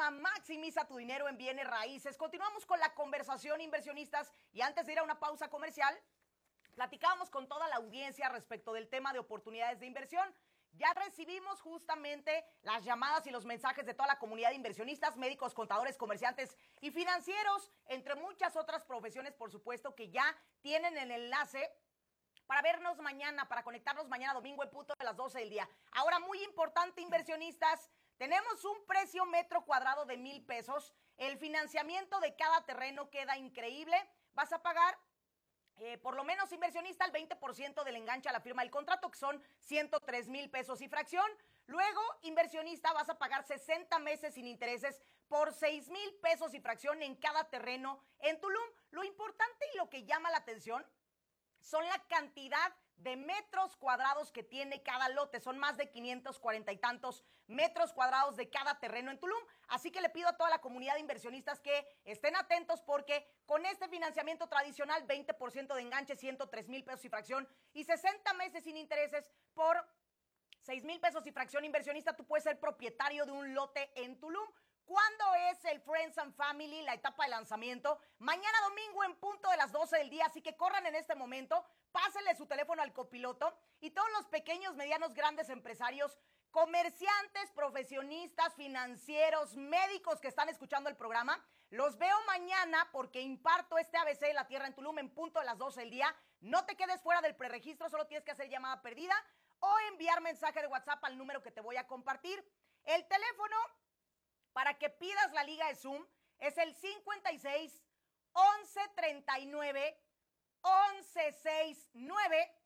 programa Maximiza tu dinero en bienes raíces. Continuamos con la conversación, inversionistas, y antes de ir a una pausa comercial, platicábamos con toda la audiencia respecto del tema de oportunidades de inversión. Ya recibimos justamente las llamadas y los mensajes de toda la comunidad de inversionistas, médicos, contadores, comerciantes y financieros, entre muchas otras profesiones, por supuesto, que ya tienen el enlace para vernos mañana, para conectarnos mañana domingo en punto de las 12 del día. Ahora, muy importante, inversionistas, tenemos un precio metro cuadrado de 1,000 pesos. El financiamiento de cada terreno queda increíble. Vas a pagar por lo menos, inversionista, el 20% del enganche a la firma del contrato, que son 103,000 pesos y fracción. Luego, inversionista, vas a pagar 60 meses sin intereses por 6,000 pesos y fracción en cada terreno en Tulum. Lo importante y lo que llama la atención son la cantidad de metros cuadrados que tiene cada lote. Son más de 540 y tantos metros cuadrados de cada terreno en Tulum. Así que le pido a toda la comunidad de inversionistas que estén atentos porque con este financiamiento tradicional, 20% de enganche, 103,000 pesos y fracción y 60 meses sin intereses por 6,000 pesos y fracción, inversionista, tú puedes ser propietario de un lote en Tulum. ¿Cuándo es el Friends and Family, la etapa de lanzamiento? Mañana domingo en punto de las 12 del día, así que corran en este momento, pásenle su teléfono al copiloto y todos los pequeños, medianos, grandes empresarios, comerciantes, profesionistas, financieros, médicos que están escuchando el programa, los veo mañana porque imparto este ABC de la Tierra en Tulum en punto de las 12 del día. No te quedes fuera del preregistro, solo tienes que hacer llamada perdida o enviar mensaje de WhatsApp al número que te voy a compartir. El teléfono para que pidas la liga de Zoom es el 56 11 39 11 69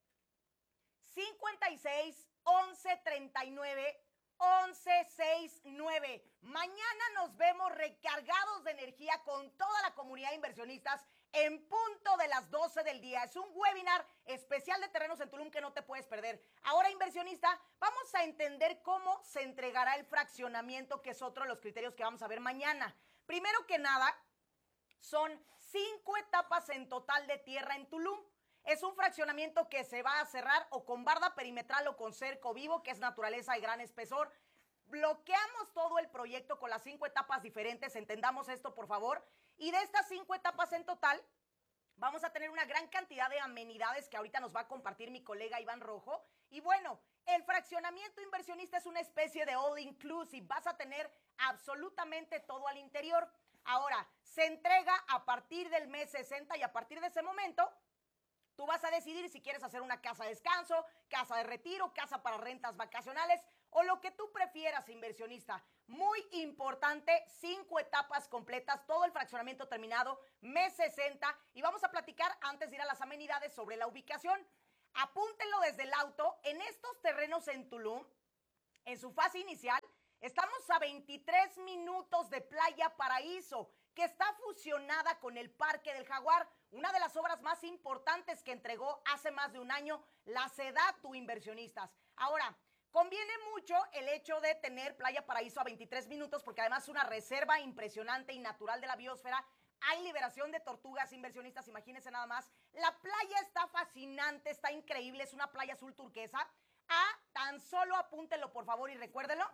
56 11 39 11 69. Mañana nos vemos recargados de energía con toda la comunidad de inversionistas en punto de las 12 del día. Es un webinar especial de terrenos en Tulum que no te puedes perder. Ahora, inversionista, vamos a entender cómo se entregará el fraccionamiento, que es otro de los criterios que vamos a ver mañana. Primero que nada, son 5 etapas en total de tierra en Tulum. Es un fraccionamiento que se va a cerrar o con barda perimetral o con cerco vivo, que es naturaleza de gran espesor. Bloqueamos todo el proyecto con las 5 etapas diferentes, entendamos esto por favor. Y de estas 5 etapas en total, vamos a tener una gran cantidad de amenidades que ahorita nos va a compartir mi colega Iván Rojo. Y bueno, el fraccionamiento, inversionista, es una especie de all inclusive. Vas a tener absolutamente todo al interior. Ahora, se entrega a partir del mes 60 y a partir de ese momento tú vas a decidir si quieres hacer una casa de descanso, casa de retiro, casa para rentas vacacionales o lo que tú prefieras, inversionista. Muy importante, 5 etapas completas, todo el fraccionamiento terminado, mes 60. Y vamos a platicar antes de ir a las amenidades sobre la ubicación. Apúntenlo desde el auto. En estos terrenos en Tulum, en su fase inicial, estamos a 23 minutos de Playa Paraíso, que está fusionada con el Parque del Jaguar, una de las obras más importantes que entregó hace más de un año la SEDATU, inversionistas. Ahora, conviene mucho el hecho de tener Playa Paraíso a 23 minutos porque además es una reserva impresionante y natural de la biosfera. Hay liberación de tortugas, inversionistas, imagínense nada más. La playa está fascinante, está increíble, es una playa azul turquesa. Tan solo apúntenlo por favor y recuérdenlo,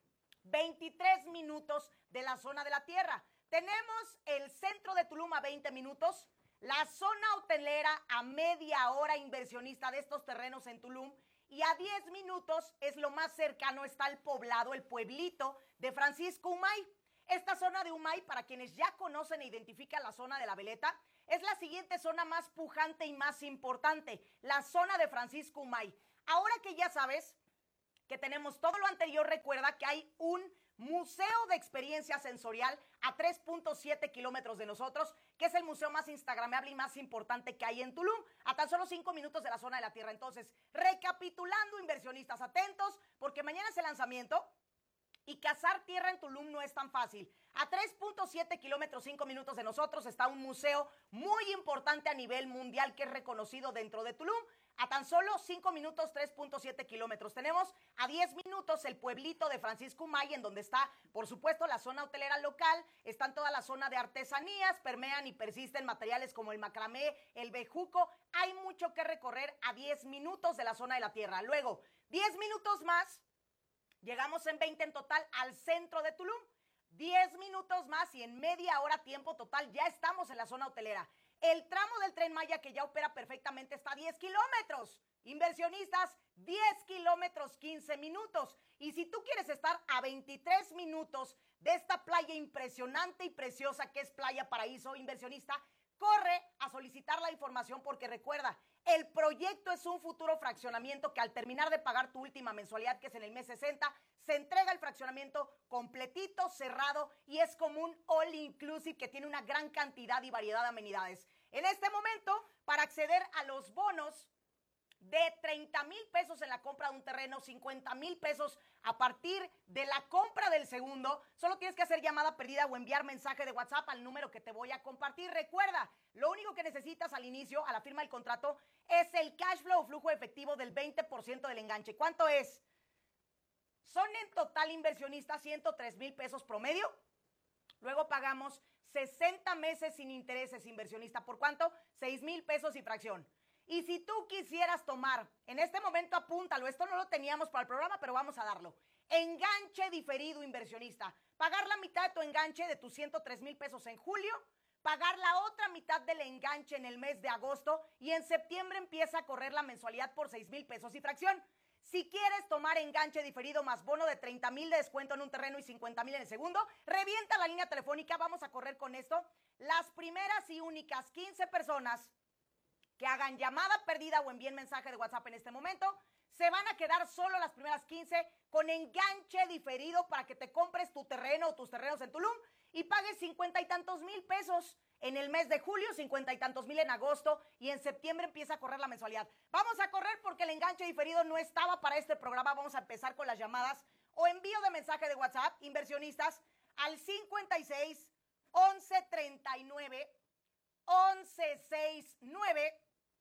23 minutos de la zona de la tierra. Tenemos el centro de Tulum a 20 minutos, la zona hotelera a media hora, inversionista, de estos terrenos en Tulum, y a 10 minutos es lo más cercano, está el poblado, el pueblito de Francisco Umay. Esta zona de Umay, para quienes ya conocen e identifican la zona de la Veleta, es la siguiente zona más pujante y más importante, la zona de Francisco Umay. Ahora que ya sabes que tenemos todo lo anterior, recuerda que hay un museo de experiencia sensorial a 3.7 kilómetros de nosotros, que es el museo más instagramable y más importante que hay en Tulum, a tan solo 5 minutos de la zona de la tierra. Entonces, recapitulando, inversionistas, atentos, porque mañana es el lanzamiento. Y cazar tierra en Tulum no es tan fácil. A 3.7 kilómetros, 5 minutos de nosotros, está un museo muy importante a nivel mundial que es reconocido dentro de Tulum. A tan solo 5 minutos, 3.7 kilómetros. Tenemos a 10 minutos el pueblito de Francisco Umay, en donde está, por supuesto, la zona hotelera local. Está en toda la zona de artesanías, permean y persisten materiales como el macramé, el bejuco. Hay mucho que recorrer a 10 minutos de la zona de la tierra. Luego, 10 minutos más. Llegamos en 20 en total al centro de Tulum. 10 minutos más y en media hora tiempo total ya estamos en la zona hotelera. El tramo del Tren Maya que ya opera perfectamente está a 10 kilómetros. Inversionistas, 10 kilómetros, 15 minutos. Y si tú quieres estar a 23 minutos de esta playa impresionante y preciosa que es Playa Paraíso, inversionista, corre a solicitar la información porque recuerda, el proyecto es un futuro fraccionamiento que al terminar de pagar tu última mensualidad, que es en el mes 60, se entrega el fraccionamiento completito, cerrado y es como un all inclusive que tiene una gran cantidad y variedad de amenidades. En este momento, para acceder a los bonos de 30,000 pesos en la compra de un terreno, 50,000 pesos a partir de la compra del segundo, solo tienes que hacer llamada perdida o enviar mensaje de WhatsApp al número que te voy a compartir. Recuerda, lo único que necesitas al inicio, a la firma del contrato, es el cash flow o flujo efectivo del 20% del enganche. ¿Cuánto es? Son en total, inversionistas, 103,000 pesos promedio. Luego pagamos 60 meses sin intereses, inversionista. ¿Por cuánto? 6,000 pesos y fracción. Y si tú quisieras tomar, en este momento apúntalo, esto no lo teníamos para el programa, pero vamos a darlo. Enganche diferido, inversionista. Pagar la mitad de tu enganche de tus 103,000 pesos en julio, pagar la otra mitad del enganche en el mes de agosto y en septiembre empieza a correr la mensualidad por 6,000 pesos y fracción. Si quieres tomar enganche diferido más bono de 30,000 de descuento en un terreno y 50,000 en el segundo, revienta la línea telefónica, vamos a correr con esto. Las primeras y únicas 15 personas que hagan llamada perdida o envíen mensaje de WhatsApp en este momento, se van a quedar solo las primeras 15 con enganche diferido para que te compres tu terreno o tus terrenos en Tulum y pagues 50 y tantos mil pesos en el mes de julio, 50 y tantos mil en agosto y en septiembre empieza a correr la mensualidad. Vamos a correr porque el enganche diferido no estaba para este programa. Vamos a empezar con las llamadas o envío de mensaje de WhatsApp, inversionistas, al 56 11 39 11 69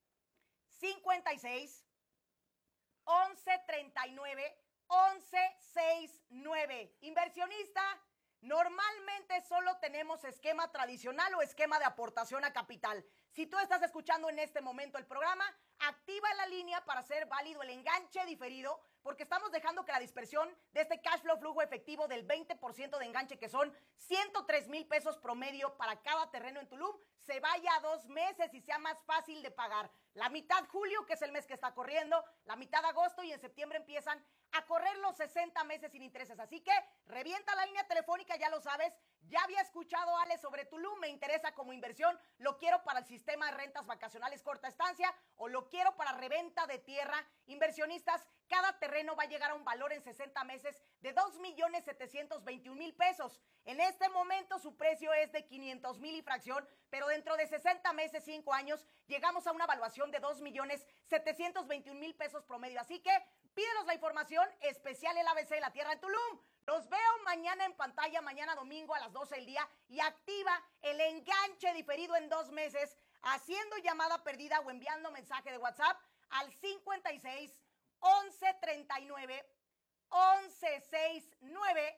56 11 39 11 69. Inversionista, normalmente solo tenemos esquema tradicional o esquema de aportación a capital. Si tú estás escuchando en este momento el programa, activa la línea para hacer válido el enganche diferido, porque estamos dejando que la dispersión de este cash flow flujo efectivo del 20% de enganche, que son 103,000 pesos promedio para cada terreno en Tulum, se vaya a 2 meses y sea más fácil de pagar. La mitad julio, que es el mes que está corriendo, la mitad agosto y en septiembre empiezan a correr los 60 meses sin intereses. Así que revienta la línea telefónica, ya lo sabes. Ya había escuchado, Ale, sobre Tulum, me interesa como inversión, lo quiero para el sistema de rentas vacacionales corta estancia o lo quiero para reventa de tierra. Inversionistas, cada terreno va a llegar a un valor en 60 meses de 2,721,000 pesos. En este momento su precio es de 500,000 y fracción, pero dentro de 60 meses, 5 años, llegamos a una evaluación de 2,721,000 pesos promedio. Así que pídenos la información especial el ABC de la tierra en Tulum. Los veo mañana en pantalla, mañana domingo a las 12 del día y activa el enganche diferido en 2 meses haciendo llamada perdida o enviando mensaje de WhatsApp al 56 11 39 11 69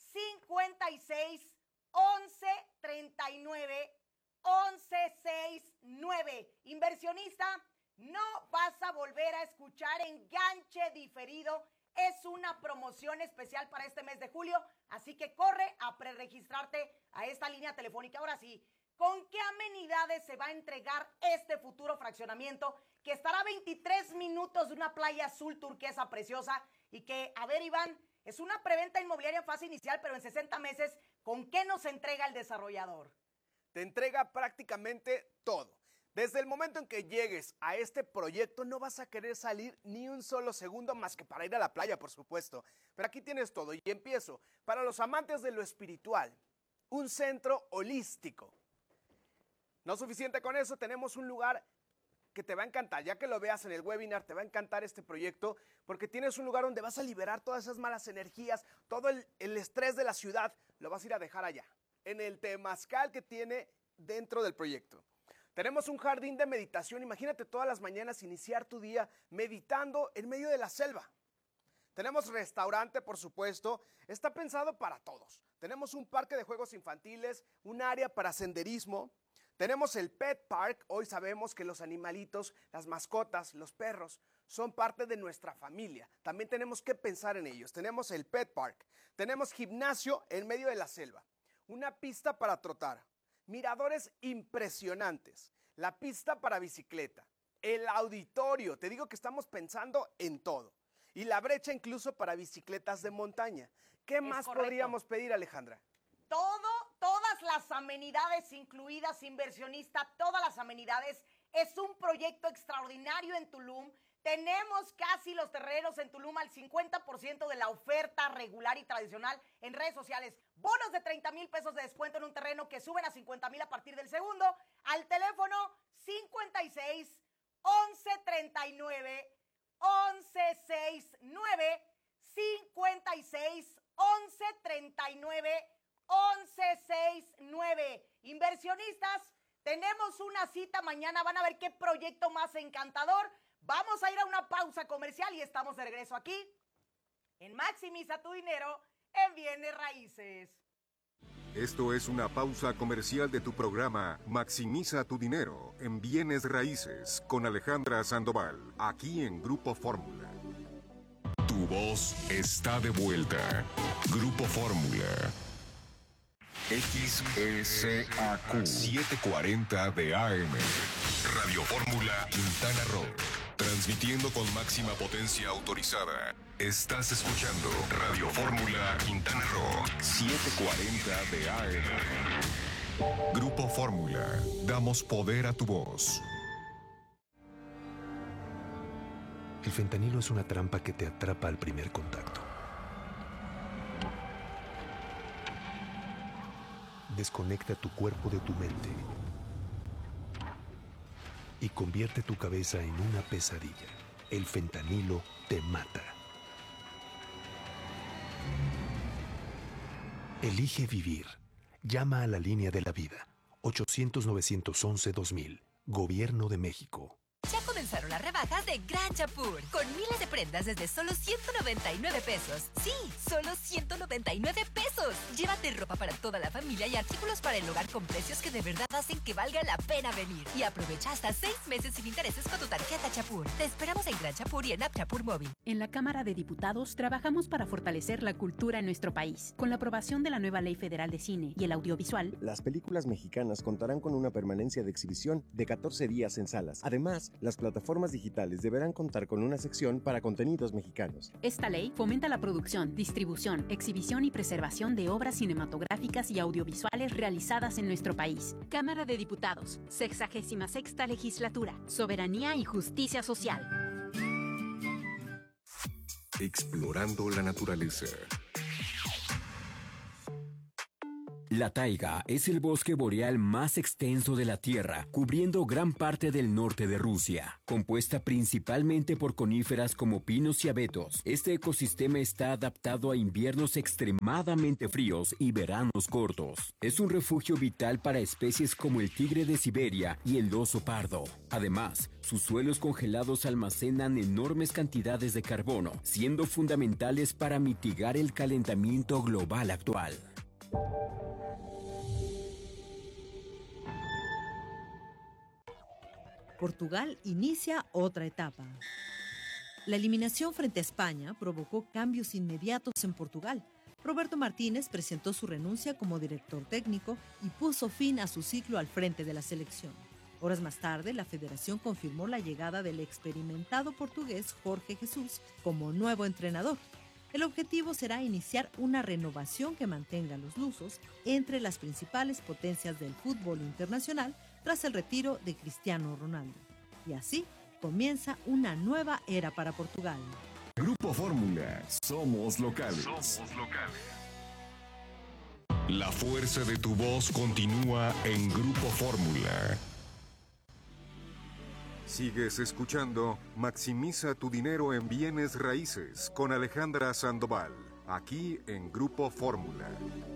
56 11 39 11 69. Inversionista, no vas a volver a escuchar enganche diferido. Es una promoción especial para este mes de julio, así que corre a preregistrarte a esta línea telefónica. Ahora sí, ¿con qué amenidades se va a entregar este futuro fraccionamiento que estará a 23 minutos de una playa azul turquesa preciosa y que, a ver, Iván, es una preventa inmobiliaria en fase inicial, pero en 60 meses, ¿con qué nos entrega el desarrollador? Te entrega prácticamente todo. Desde el momento en que llegues a este proyecto no vas a querer salir ni un solo segundo más que para ir a la playa, por supuesto. Pero aquí tienes todo y empiezo. Para los amantes de lo espiritual, un centro holístico. No suficiente con eso, tenemos un lugar que te va a encantar. Ya que lo veas en el webinar, te va a encantar este proyecto porque tienes un lugar donde vas a liberar todas esas malas energías, todo el estrés de la ciudad, lo vas a ir a dejar allá, en el temazcal que tiene dentro del proyecto. Tenemos un jardín de meditación. Imagínate todas las mañanas iniciar tu día meditando en medio de la selva. Tenemos restaurante, por supuesto. Está pensado para todos. Tenemos un parque de juegos infantiles, un área para senderismo. Tenemos el Pet Park. Hoy sabemos que los animalitos, las mascotas, los perros, son parte de nuestra familia. También tenemos que pensar en ellos. Tenemos el Pet Park, tenemos gimnasio en medio de la selva, una pista para trotar, miradores impresionantes, la pista para bicicleta, el auditorio, te digo que estamos pensando en todo, y la brecha incluso para bicicletas de montaña. ¿Qué más podríamos pedir, Alejandra? Todas las amenidades incluidas, inversionista, todas las amenidades. Es un proyecto extraordinario en Tulum. Tenemos casi los terrenos en Tulum al 50% de la oferta regular y tradicional en redes sociales. Bonos de 30,000 pesos de descuento en un terreno que suben a 50,000 a partir del segundo. Al teléfono 56 11 39 11 69 56 11 39 11 69. Inversionistas, tenemos una cita mañana. Van a ver qué proyecto más encantador. Vamos a ir a una pausa comercial y estamos de regreso aquí en Maximiza tu Dinero en Bienes Raíces. Esto es una pausa comercial de tu programa Maximiza tu Dinero en Bienes Raíces con Alejandra Sandoval, aquí en Grupo Fórmula. Tu voz está de vuelta. Grupo Fórmula. XECAQ 740 de AM. Radio Fórmula Quintana Roo. Transmitiendo con máxima potencia autorizada. Estás escuchando Radio Fórmula Quintana Roo 740 de AM. Grupo Fórmula. Damos poder a tu voz. El fentanilo es una trampa que te atrapa al primer contacto. Desconecta tu cuerpo de tu mente y convierte tu cabeza en una pesadilla. El fentanilo te mata. Elige vivir. Llama a la línea de la vida. 800-911-2000. Gobierno de México. Ya comenzaron las rebajas de Gran Chapur, con miles de prendas desde solo 199 pesos. Sí, solo 199 pesos. Llévate ropa para toda la familia y artículos para el hogar con precios que de verdad hacen que valga la pena venir. Y aprovecha hasta 6 meses sin intereses con tu tarjeta Chapur. Te esperamos en Gran Chapur y en App Chapur Móvil. En la Cámara de Diputados trabajamos para fortalecer la cultura en nuestro país. Con la aprobación de la nueva Ley Federal de Cine y el Audiovisual, las películas mexicanas contarán con una permanencia de exhibición de 14 días en salas. Además, las plataformas digitales deberán contar con una sección para contenidos mexicanos. Esta ley fomenta la producción, distribución, exhibición y preservación de obras cinematográficas y audiovisuales realizadas en nuestro país. Cámara de Diputados, 66ª Legislatura, Soberanía y Justicia Social. Explorando la naturaleza. La taiga es el bosque boreal más extenso de la Tierra, cubriendo gran parte del norte de Rusia. Compuesta principalmente por coníferas como pinos y abetos, este ecosistema está adaptado a inviernos extremadamente fríos y veranos cortos. Es un refugio vital para especies como el tigre de Siberia y el oso pardo. Además, sus suelos congelados almacenan enormes cantidades de carbono, siendo fundamentales para mitigar el calentamiento global actual. Portugal inicia otra etapa. La eliminación frente a España provocó cambios inmediatos en Portugal. Roberto Martínez presentó su renuncia como director técnico y puso fin a su ciclo al frente de la selección. Horas más tarde, la federación confirmó la llegada del experimentado portugués Jorge Jesús como nuevo entrenador. El objetivo será iniciar una renovación que mantenga a los lusos entre las principales potencias del fútbol internacional tras el retiro de Cristiano Ronaldo. Y así comienza una nueva era para Portugal. Grupo Fórmula. Somos locales. La fuerza de tu voz continúa en Grupo Fórmula. Sigues escuchando Maximiza tu Dinero en Bienes Raíces con Alejandra Sandoval, aquí en Grupo Fórmula.